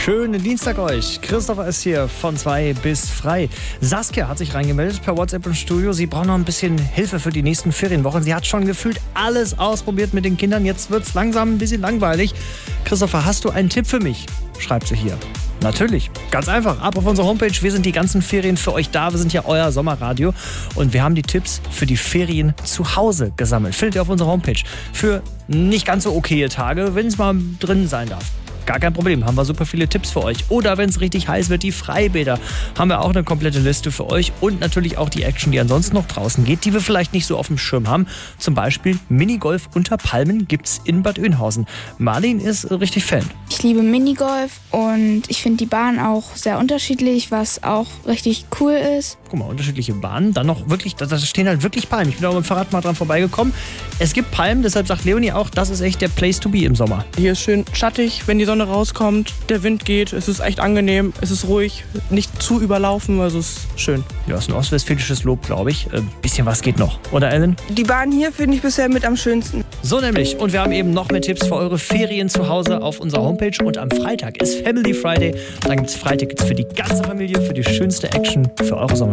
Schönen Dienstag euch. Christopher ist hier von 2 bis frei. Saskia hat sich reingemeldet per WhatsApp im Studio. Sie braucht noch ein bisschen Hilfe für die nächsten Ferienwochen. Sie hat schon gefühlt alles ausprobiert mit den Kindern. Jetzt wird es langsam ein bisschen langweilig. Christopher, hast du einen Tipp für mich? Schreibt sie hier. Natürlich, ganz einfach. Ab auf unsere Homepage. Wir sind die ganzen Ferien für euch da. Wir sind ja euer Sommerradio. Und wir haben die Tipps für die Ferien zu Hause gesammelt. Findet ihr auf unserer Homepage. Für nicht ganz so okaye Tage, wenn es mal drin sein darf. Gar kein Problem, haben wir super viele Tipps für euch. Oder wenn es richtig heiß wird, die Freibäder, haben wir auch eine komplette Liste für euch. Und natürlich auch die Action, die ansonsten noch draußen geht, die wir vielleicht nicht so auf dem Schirm haben. Zum Beispiel Minigolf unter Palmen gibt's in Bad Oeynhausen. Marlin ist richtig Fan. Ich liebe Minigolf und ich finde die Bahn auch sehr unterschiedlich, was auch richtig cool ist. Guck mal, unterschiedliche Bahnen. Dann noch wirklich, da stehen halt wirklich Palmen. Ich bin auch mit dem Fahrrad mal dran vorbeigekommen. Es gibt Palmen, deshalb sagt Leonie auch, das ist echt der Place to be im Sommer. Hier ist schön schattig, wenn die Sonne rauskommt, der Wind geht, es ist echt angenehm, es ist ruhig, nicht zu überlaufen, also es ist schön. Ja, ist ein ostwestfälisches Lob, glaube ich. Bisschen was geht noch, oder Ellen? Die Bahn hier finde ich bisher mit am schönsten. So nämlich. Und wir haben eben noch mehr Tipps für eure Ferien zu Hause auf unserer Homepage. Und am Freitag ist Family Friday. Dann gibt es Freitickets für die ganze Familie, für die schönste Action für eure Sommer.